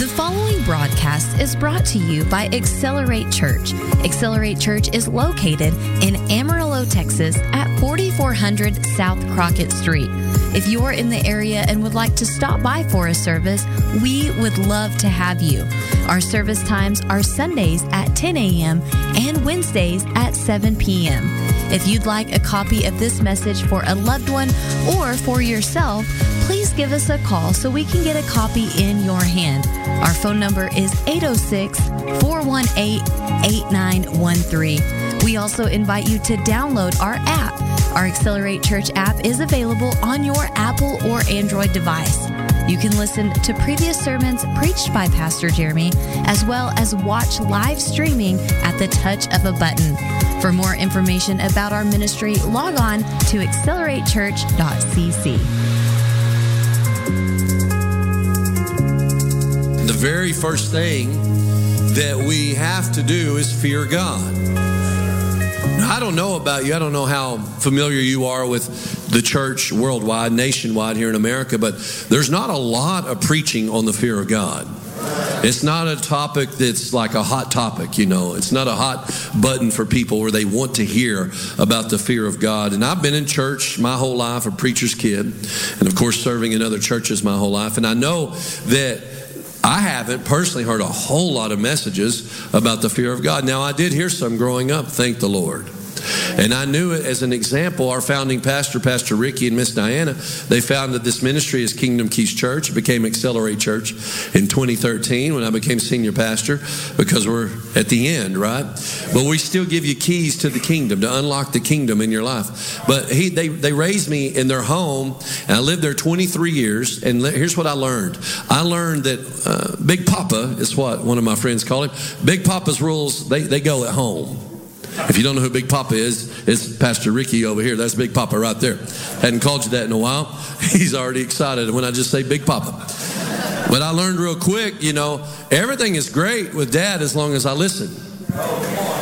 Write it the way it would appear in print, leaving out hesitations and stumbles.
The following broadcast is brought to you by Accelerate Church. Accelerate Church is located in Amarillo, Texas at 4400 South Crockett Street. If you're in the area and would like to stop by for a service, we would love to have you. Our service times are Sundays at 10 a.m. and Wednesdays at 7 p.m. If you'd like a copy of this message for a loved one or for yourself, please give us a call so we can get a copy in your hand. Our phone number is 806-418-8913. We also invite you to download our app. Our Accelerate Church app is available on your Apple or Android device. You can listen to previous sermons preached by Pastor Jeremy, as well as watch live streaming at the touch of a button. For more information about our ministry, log on to accelerate.church.cc. The very first thing that we have to do is fear God. Now, I don't know about you. I don't know how familiar you are with the church worldwide, nationwide here in America, but there's not a lot of preaching on the fear of God. It's not a topic that's like a hot topic, you know. It's not a hot button for people where they want to hear about the fear of God. And I've been in church my whole life, a preacher's kid, and of course serving in other churches my whole life. And I know that I haven't personally heard a whole lot of messages about the fear of God. Now, I did hear some growing up, thank the Lord. And I knew it as an example. Our founding pastor, Pastor Ricky and Miss Diana, they founded this ministry as Kingdom Keys Church. It became Accelerate Church in 2013 when I became senior pastor, because we're at the end, right? But we still give you keys to the kingdom, to unlock the kingdom in your life. But they raised me in their home, and I lived there 23 years. And here's what I learned. I learned that Big Papa is what one of my friends call him. Big Papa's rules, they go at home. If you don't know who Big Papa is, it's Pastor Ricky over here. That's Big Papa right there. Hadn't called you that in a while. He's already excited when I just say Big Papa. But I learned real quick, you know, everything is great with Dad as long as I listen.